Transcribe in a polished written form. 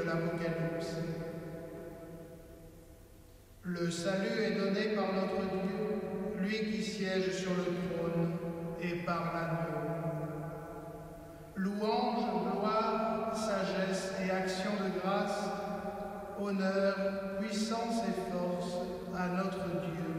l'Apocalypse. Le salut est donné par notre Dieu, lui qui siège sur le trône, et par l'agneau. Louange, gloire, sagesse et action de grâce, honneur, puissance et force à notre Dieu